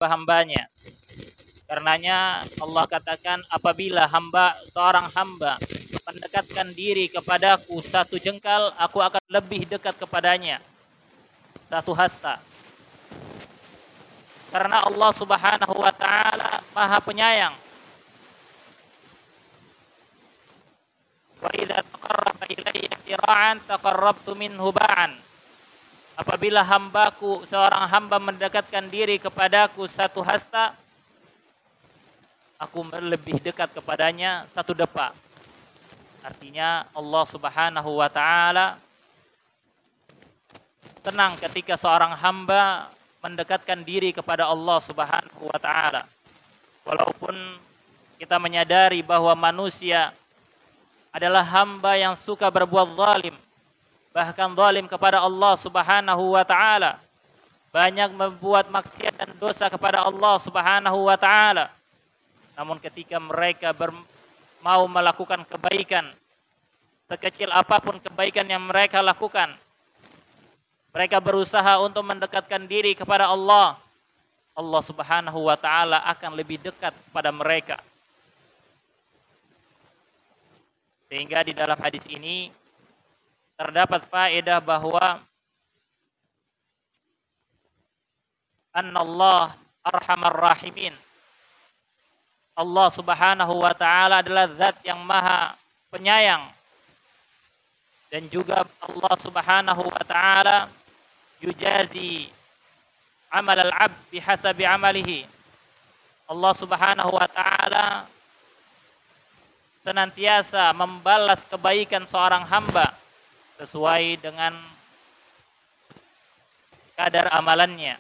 hamba-hambanya. Karenanya Allah katakan, apabila seorang hamba mendekatkan diri kepadaku satu jengkal, aku akan lebih dekat kepadanya satu hasta. Karena Allah Subhanahu wa taala Maha Penyayang. Wa idza taqarraba ilayya zira'an taqarrabtu minhu ba'an. Apabila seorang hamba mendekatkan diri kepadaku satu hasta, aku lebih dekat kepadanya satu depa. Artinya Allah Subhanahu wa taala tenang ketika seorang hamba mendekatkan diri kepada Allah Subhanahu wa taala. Walaupun kita menyadari bahwa manusia adalah hamba yang suka berbuat zalim, bahkan zalim kepada Allah Subhanahu wa taala, banyak membuat maksiat dan dosa kepada Allah Subhanahu wa taala. Namun ketika mereka mau melakukan kebaikan, sekecil apapun kebaikan yang mereka lakukan, mereka berusaha untuk mendekatkan diri kepada Allah, Allah Subhanahu wa taala akan lebih dekat kepada mereka. Sehingga di dalam hadis ini terdapat faedah bahwa annallah arhamar rahimin. Allah Subhanahu wa taala adalah zat yang maha penyayang. Dan juga Allah Subhanahu wa taala yujazi amal al-'abd bihasabi amalihi. Allah Subhanahu wa taala senantiasa membalas kebaikan seorang hamba sesuai dengan kadar amalannya.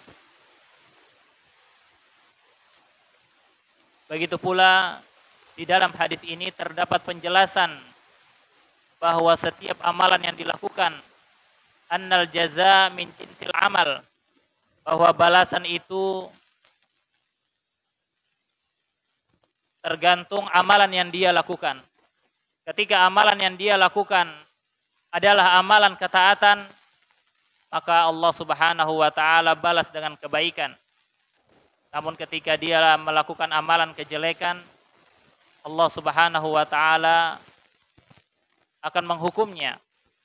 Begitu pula di dalam hadis ini terdapat penjelasan bahwa setiap amalan yang dilakukan, annal jaza min jinsil amal, bahwa balasan itu tergantung amalan yang dia lakukan. Ketika amalan yang dia lakukan adalah amalan ketaatan, maka Allah Subhanahu wa taala balas dengan kebaikan. Namun ketika dia melakukan amalan kejelekan, Allah Subhanahu wa taala akan menghukumnya.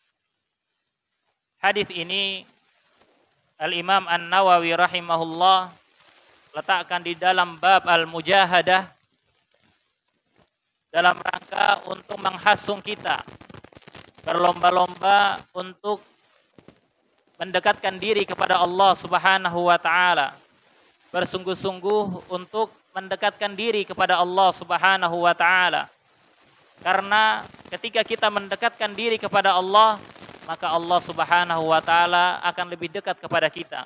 Hadis ini Al-Imam An-Nawawi rahimahullah letakkan di dalam bab al-mujahadah dalam rangka untuk menghasung kita berlomba-lomba untuk mendekatkan diri kepada Allah Subhanahu wa taala, bersungguh-sungguh untuk mendekatkan diri kepada Allah Subhanahu wa taala. Karena ketika kita mendekatkan diri kepada Allah, maka Allah Subhanahu wa taala akan lebih dekat kepada kita.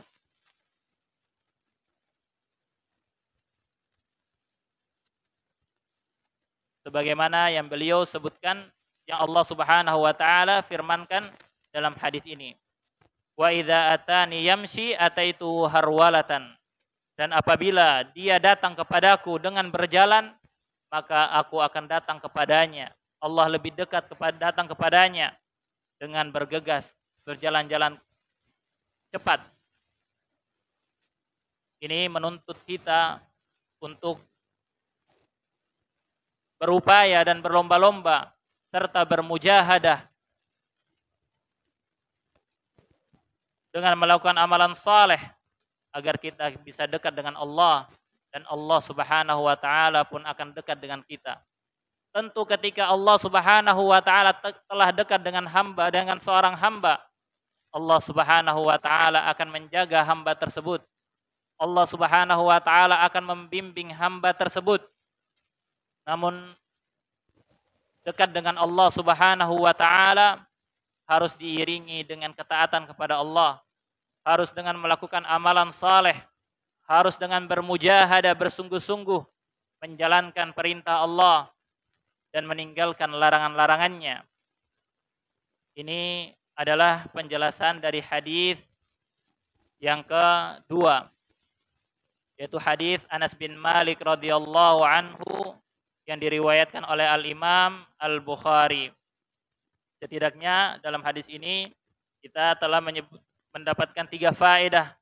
Sebagaimana yang beliau sebutkan, yang Allah Subhanahu wa taala firmankan dalam hadis ini. Wa idza atani yamshi ataitu harwalatan. Dan apabila dia datang kepadaku dengan berjalan, maka aku akan datang kepadanya. Allah lebih dekat datang kepadanya dengan bergegas, berjalan-jalan cepat. Ini menuntut kita untuk berupaya dan berlomba-lomba serta bermujahadah dengan melakukan amalan saleh agar kita bisa dekat dengan Allah, dan Allah Subhanahu wa taala pun akan dekat dengan kita. Tentu ketika Allah Subhanahu wa taala telah dekat dengan seorang hamba, Allah Subhanahu wa taala akan menjaga hamba tersebut. Allah Subhanahu wa taala akan membimbing hamba tersebut. Namun dekat dengan Allah Subhanahu wa taala harus diiringi dengan ketaatan kepada Allah, harus dengan melakukan amalan saleh, harus dengan bermujahadah, bersungguh-sungguh menjalankan perintah Allah dan meninggalkan larangan-larangannya. Ini adalah penjelasan dari hadis yang kedua, yaitu hadis Anas bin Malik radhiyallahu anhu yang diriwayatkan oleh Al-Imam Al-Bukhari. Setidaknya dalam hadis ini kita telah mendapatkan 3 faedah